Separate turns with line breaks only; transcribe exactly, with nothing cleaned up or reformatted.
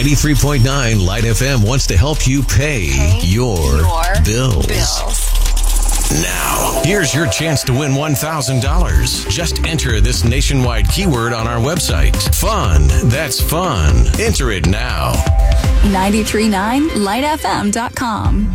ninety-three point nine Light F M wants to help you pay,
pay
your,
your
bills.
bills.
Now, here's your chance to win one thousand dollars. Just enter this nationwide keyword on our website. Fun. That's fun. Enter it now.
nine three nine light f m dot com.